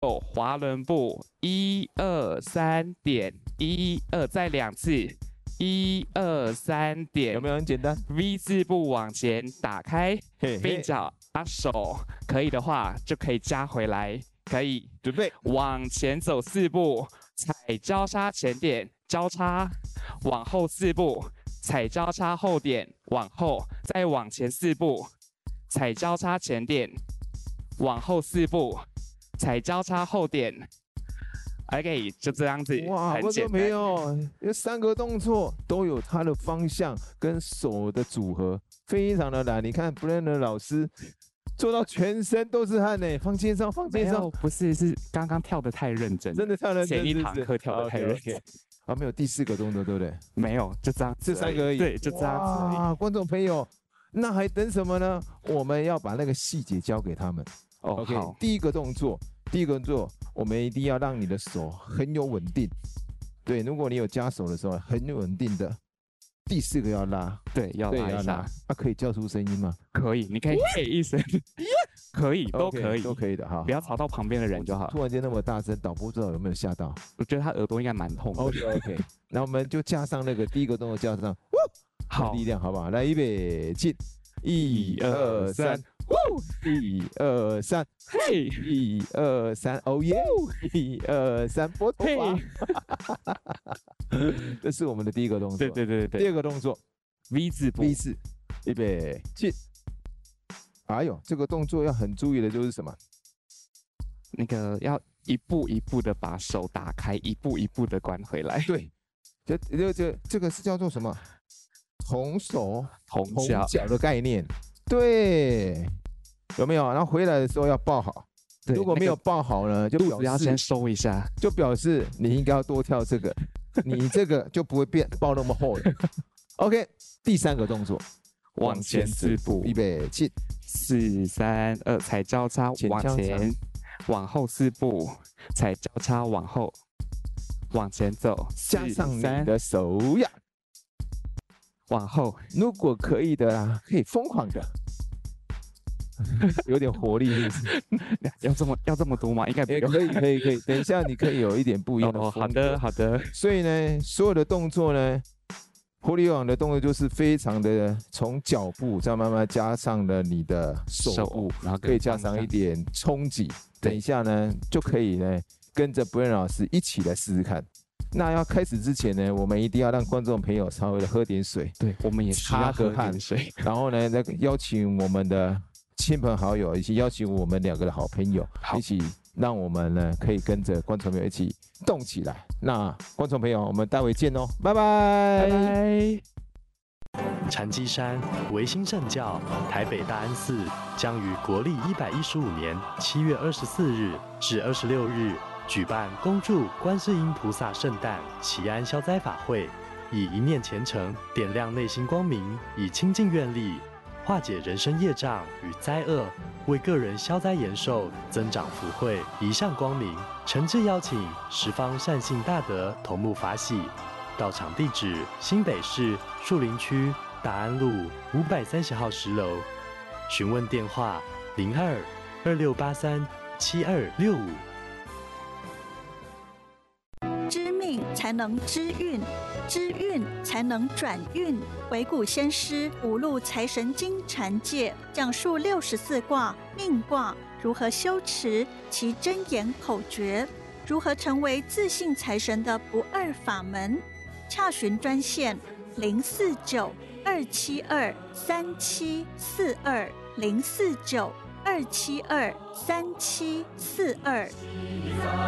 后滑轮步123.12，再2次123点， 有没有很简单 ？V 字步往前打开， 嘿嘿并脚把手可以的话就可以加回来，可以准备往前走4步，踩交叉前点交叉，往后4步，踩交叉后点往后，再往前4步，踩交叉前点，往后4步，踩交叉后点。OK， 就这样子， 哇，观众很简单。 朋友，这3个动作都有它的方向跟手的组合，非常的难。你看 Brenner 老师做到全身都是汗呢，放肩上，放肩上， 不是，是刚刚跳得太认真， 真的太认真。 前一堂课跳得太认真。 啊，没有第4个动作，对不对？ 没有，就这样， 这3个而已。 对，就这样子而已。 啊，观众朋友，那还等什么呢？我们要把那个细节交给他们。 哦 OK， 好。 第一个动作，我们一定要让你的手很有稳定。对，如果你有加手的时候，很有稳定的。第4个要拉， 对，要拉一下。 那可以叫出声音吗？ 可以，你可以嘿一声，可以，都可以， 都可以的哈， 不要吵到旁边的人就好。 突然间那么大声，导播不知道有没有吓到？ 我觉得他耳朵应该蛮痛的。 OK， 那我们就加上那个第一个动作，加上好力量，好不好？来，预备，进，1、2、3。1、2、3， 嘿 ，1、2、3，哦耶！1、2、3，拨头发。这是我们的第一个动作。 对。 第2个动作 ，V 字步。 V 字，预备，进。哎呦，这个动作要很注意的就是什么？ 那个要一步一步的把手打开，一步一步的关回来。 对，这个是叫做什么？同手同脚的概念。对，有没有？然后回来的时候要抱好，如果没有抱好呢，就肚子要先收一下， 就表示你应该要多跳这个，你这个就不会抱那么厚了。OK， 第3个动作， 往前4步， 预备起 ，4、3、2，踩交叉往前，往后4步，踩交叉往后，往前走， 加上你的手呀。 往后， 如果可以的啦，可以疯狂的，有点活力是不是？ 要这么多吗？应该不用。 可以。等一下你可以有一点不一样的风格。 好的。 所以呢，所有的动作呢，活力网的动作就是非常的从脚步再慢慢加上了你的手部，然后可以加上一点冲击。等一下呢，就可以呢跟着 Brenner 老师一起来试试看。那要开始之前呢，我们一定要让观众朋友稍微的喝点水， 对，我们也擦个汗水，然后呢，再邀请我们的亲朋好友，以及邀请我们2个的好朋友，一起让我们呢可以跟着观众朋友一起动起来。那观众朋友，我们待会见哦，拜拜。 禅机山维新正教台北大安寺将于国历115年7月24日至26日。举办恭祝观世音菩萨圣诞祈安消灾法会，以一念虔诚点亮内心光明，以清净愿力化解人生业障与灾厄，为个人消灾延寿，增长福慧，一向光明。诚挚邀请十方善信大德同沐法喜。到场地址：新北市树林区大安路530号10楼。询问电话：02-2683-7265。 知命才能知运，知运才能转运。鬼谷先师五路财神经禅界讲述64卦命卦如何修持其真言口诀，如何成为自信财神的不二法门。洽询专线049-272-3742，049-272-3742。